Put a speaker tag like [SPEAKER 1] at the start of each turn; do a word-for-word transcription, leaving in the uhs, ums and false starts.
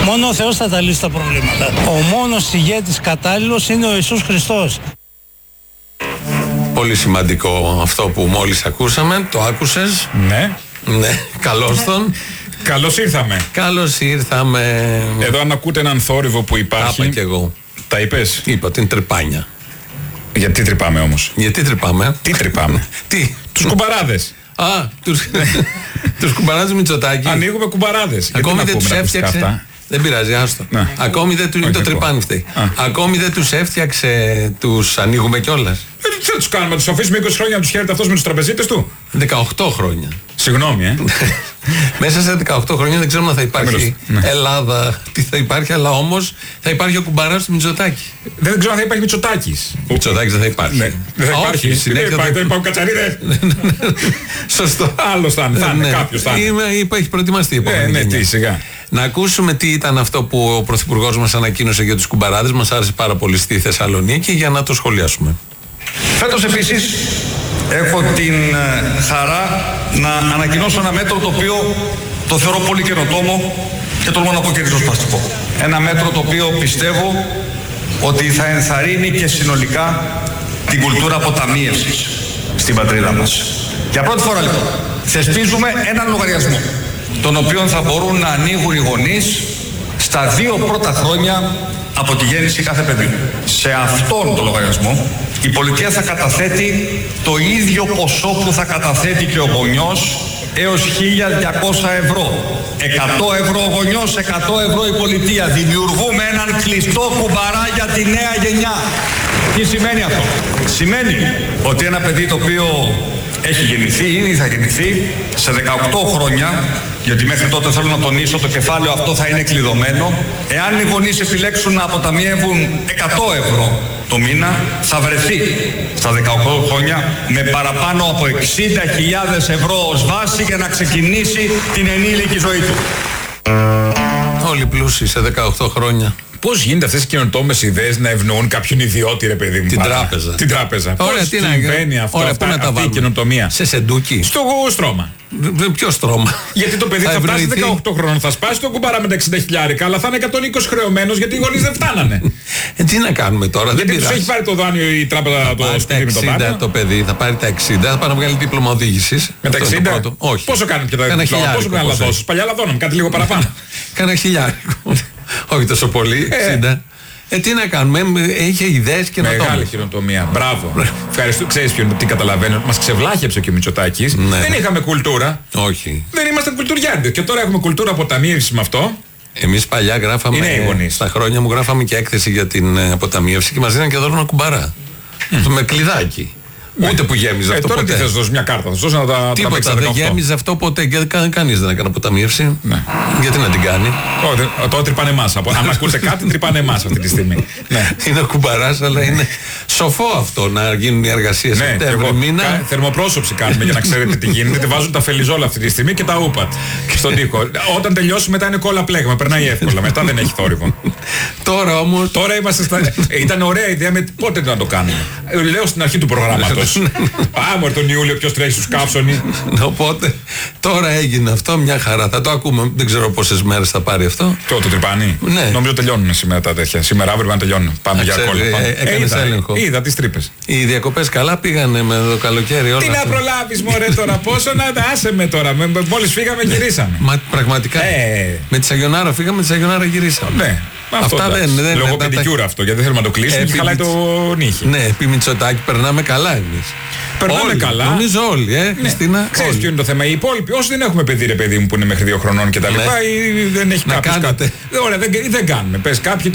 [SPEAKER 1] Μόνο ο Θεός θα τα λύσει τα προβλήματα. Ο μόνος ηγέτης κατάλληλος είναι ο Ιησούς Χριστός.
[SPEAKER 2] Πολύ σημαντικό αυτό που μόλις ακούσαμε. Το άκουσες?
[SPEAKER 3] Ναι.
[SPEAKER 2] Ναι, καλώς τον.
[SPEAKER 3] Καλώς ήρθαμε.
[SPEAKER 2] Καλώς ήρθαμε.
[SPEAKER 3] Εδώ αν ακούτε έναν θόρυβο που υπάρχει.
[SPEAKER 2] Τα είπα κι εγώ.
[SPEAKER 3] Τα είπες?
[SPEAKER 2] Είπα την τρυπάνια.
[SPEAKER 3] Γιατί τρυπάμε όμως?
[SPEAKER 2] Γιατί τρυπάμε?
[SPEAKER 3] Τι τρυπάμε?
[SPEAKER 2] Τι?
[SPEAKER 3] Τους κουμπαράδες.
[SPEAKER 2] Α, τους, τους κουμπαράδες Μητσοτάκη.
[SPEAKER 3] Ανοίγουμε κουμπαράδες.
[SPEAKER 2] Ακόμη δεν τους έφτιαξε. Δεν πειράζει, άστο.
[SPEAKER 3] Ναι.
[SPEAKER 2] Ακόμη δεν του. Το τρυπάνι φταίει. Ακόμη δεν τους έφτιαξε, τους ανοίγουμε κιόλας.
[SPEAKER 3] Ε, τι θα τους κάνουμε, τους αφήσουμε είκοσι χρόνια να τους χαίρεται αυτός με τους τραπεζίτες του?
[SPEAKER 2] δεκαοκτώ χρόνια.
[SPEAKER 3] Συγγνώμη, ε.
[SPEAKER 2] Μέσα σε δεκαοκτώ χρόνια δεν ξέρουμε αν θα υπάρχει
[SPEAKER 3] ναι.
[SPEAKER 2] Ελλάδα, τι θα υπάρχει, αλλά όμως θα υπάρχει ο κουμπαράς του Μητσοτάκη.
[SPEAKER 3] Δεν ξέρω αν θα υπάρχει Μητσοτάκης.
[SPEAKER 2] Ο Μητσοτάκης δεν θα υπάρχει.
[SPEAKER 3] Ναι. Δεν θα υπάρχει.
[SPEAKER 2] Όχι, συνέχεια
[SPEAKER 3] δεν υπάρχει, δεν υπάρχουν κατσαρίδες.
[SPEAKER 2] Σωστό.
[SPEAKER 3] Άλλος θα είναι, θα είναι,
[SPEAKER 2] ναι.
[SPEAKER 3] κάποιος θα είναι.
[SPEAKER 2] Είμαι, είπα, έχει προετοιμαστεί η επόμενη
[SPEAKER 3] ναι,
[SPEAKER 2] γενιά.
[SPEAKER 3] τι, σιγά.
[SPEAKER 2] Να ακούσουμε τι ήταν αυτό που ο Πρωθυπουργός μας ανακοίνωσε για τους κουμπαράδες. Μας άρεσε πάρα πολύ στη Θεσσαλονίκη, για να το σχολιάσουμε.
[SPEAKER 4] Φέτος επίσης έχω την χαρά να ανακοινώσω ένα μέτρο το οποίο το θεωρώ πολύ καινοτόμο και τολμώ να πω και ριζοσπαστικό. Ένα μέτρο το οποίο πιστεύω ότι θα ενθαρρύνει και συνολικά την κουλτούρα αποταμίευσης στην πατρίδα μας. Για πρώτη φορά λοιπόν θεσπίζουμε έναν λογαριασμό τον οποίο θα μπορούν να ανοίγουν οι γονείς στα δύο πρώτα χρόνια από τη γέννηση κάθε παιδί. Σε αυτόν τον λογαριασμό η πολιτεία θα καταθέτει το ίδιο ποσό που θα καταθέτει και ο γονιός έως χίλια διακόσια ευρώ. εκατό ευρώ ο γονιός, εκατό ευρώ η πολιτεία. Δημιουργούμε έναν κλειστό κουμπαρά για τη νέα γενιά. Τι σημαίνει αυτό? Σημαίνει ότι ένα παιδί το οποίο έχει γεννηθεί ή θα γεννηθεί σε δεκαοκτώ χρόνια, γιατί μέχρι τότε θέλω να τονίσω το κεφάλαιο αυτό θα είναι κλειδωμένο, εάν οι γονείς επιλέξουν να αποταμιεύουν εκατό ευρώ το μήνα, θα βρεθεί στα δεκαοκτώ χρόνια με παραπάνω από εξήντα χιλιάδες ευρώ ως βάση για να ξεκινήσει την ενήλικη ζωή του.
[SPEAKER 2] Όλοι πλούσιοι σε δεκαοκτώ χρόνια.
[SPEAKER 3] Πώς γίνεται αυτές οι καινοτόμες ιδέες να ευνοούν κάποιον ιδιώτη, ρε παιδί μου?
[SPEAKER 2] Την
[SPEAKER 3] πάρα.
[SPEAKER 2] τράπεζα.
[SPEAKER 3] Την τράπεζα.
[SPEAKER 2] Ωραία,
[SPEAKER 3] πώς
[SPEAKER 2] τι να
[SPEAKER 3] συμβαίνει αυτό,
[SPEAKER 2] ωραία,
[SPEAKER 3] αυτά,
[SPEAKER 2] πού να τα
[SPEAKER 3] αυτή η
[SPEAKER 2] βάλουμε?
[SPEAKER 3] καινοτομία?
[SPEAKER 2] Σε σεντούκι.
[SPEAKER 3] Στο στρώμα.
[SPEAKER 2] Ποιο στρώμα?
[SPEAKER 3] Γιατί το παιδί θα, θα φτάσει δεκαοκτώ χρόνων, θα σπάσει το κουμπάρα με τα εξήντα χιλιάρικα, αλλά θα είναι εκατόν είκοσι χρεωμένος γιατί οι γονείς δεν φτάνανε.
[SPEAKER 2] Ε, τι να κάνουμε τώρα,
[SPEAKER 3] γιατί
[SPEAKER 2] δεν
[SPEAKER 3] τους
[SPEAKER 2] πειράζει.
[SPEAKER 3] έχει πάρει το δάνειο η τράπεζα το σπίτι με το δάνειο.
[SPEAKER 2] Το παιδί θα πάρει τα εξήντα, θα πάει να βγάλει δίπλωμα οδήγησης.
[SPEAKER 3] Με τα εξήντα.
[SPEAKER 2] Όχι.
[SPEAKER 3] Πόσο κάνουν και τα δίπλωμα? Πόσο κάνουν λαδώσεις? Παλιά λαδώναμε, κάτι λίγο παραπάνω.
[SPEAKER 2] Κάνα χιλιάρικο. Όχι τόσο πολύ, εξήντα. Ε, τι να κάνουμε, είχε ιδέες και να το.
[SPEAKER 3] Μεγάλη χειροτομία. Μπράβο. Ευχαριστώ. Ξέρεις ποιον, τι καταλαβαίνω? Μας ξεβλάχεψε και ο Μητσοτάκης.
[SPEAKER 2] Ναι.
[SPEAKER 3] Δεν είχαμε κουλτούρα.
[SPEAKER 2] Όχι.
[SPEAKER 3] Δεν είμαστε κουλτουριάντες. Και τώρα έχουμε κουλτούρα αποταμίευσης με αυτό.
[SPEAKER 2] Εμείς παλιά γράφαμε. Στα χρόνια μου γράφαμε και έκθεση για την αποταμίευση και μας δίναν και δώρο ένα κουμπαρά. Mm. Με κλειδάκι. Ούτε που γέμιζε
[SPEAKER 3] ε,
[SPEAKER 2] αυτό
[SPEAKER 3] τώρα
[SPEAKER 2] ποτέ.
[SPEAKER 3] Τι θες, δώσει μια κάρτα, θα δώσει να τα
[SPEAKER 2] τίποτα, δεν γέμιζε αυτό ποτέ και κα, κανείς δεν έκανε αποταμίευση. Ναι. Γιατί να την κάνει?
[SPEAKER 3] Όχι, τώρα τρυπάνε εμάς. Αν ακούτε κάτι, τρυπάνε εμάς αυτή τη στιγμή.
[SPEAKER 2] Ναι. Είναι κουμπαράς, αλλά είναι σοφό αυτό να γίνουν οι εργασίες.
[SPEAKER 3] Ναι,
[SPEAKER 2] Σεπτέμβρη μήνα.
[SPEAKER 3] Κα, θερμοπρόσωψη κάνουμε για να ξέρετε τι γίνεται. Τη βάζουν τα φελιζόλα αυτή τη στιγμή και τα ούπατ στον τοίχο. Όταν τελειώσει μετά είναι κόλλα πλέγμα, περνάει εύκολα. Μετά δεν έχει θόρυβο.
[SPEAKER 2] Τώρα όμως.
[SPEAKER 3] Τώρα είμαστε στα. Ήταν ωραία ιδέα με πότε να το κάνουμε. Λέω στην αρχή του προγράμματος. Άμορ τον Ιούλιο, ποιος τρέχει στους καύσονοι.
[SPEAKER 2] Οπότε τώρα έγινε αυτό, μια χαρά. Θα το ακούμε. Δεν ξέρω πόσες μέρες θα πάρει αυτό.
[SPEAKER 3] Το, το τρυπάνι.
[SPEAKER 2] Ναι.
[SPEAKER 3] Νομίζω τελειώνουν σήμερα τα τέτοια. Σήμερα αύριο να τελειώνουν. Πάμε για κόλλημα.
[SPEAKER 2] Έκανες έλεγχο.
[SPEAKER 3] Είδα τις τρύπες.
[SPEAKER 2] Οι διακοπές καλά πήγανε με το καλοκαίρι όλα.
[SPEAKER 3] Τι να προλάβεις μωρέ τώρα, πόσο να τα άσε με τώρα. Μόλις φύγαμε γυρίσαμε.
[SPEAKER 2] Μα πραγματικά.
[SPEAKER 3] Ε.
[SPEAKER 2] Με τη Σαγιονάρα φύγαμε, με τη Σαγιονάρα γυρίσαμε.
[SPEAKER 3] Ναι.
[SPEAKER 2] Αυτά δεν είναι.
[SPEAKER 3] Λόγω πεντικιούρα αυτό, γιατί δεν θέλουμε να το κλείσουμε. Και χαλάει το νύχι.
[SPEAKER 2] Ναι, επί Μητσοτάκη περνάμε καλά εμείς.
[SPEAKER 3] Περνάμε
[SPEAKER 2] όλοι,
[SPEAKER 3] καλά.
[SPEAKER 2] Νομίζω όλοι, ε, Χριστίνα.
[SPEAKER 3] Ξέρεις ποιο είναι το θέμα? Οι υπόλοιποι, όσοι δεν έχουμε παιδί, ρε παιδί μου, που είναι μέχρι δύο χρονών και τα λοιπά, ή δεν έχει κάποιο κάτι. Ωραία, δεν, δεν κάνουμε. Πες κάποιοι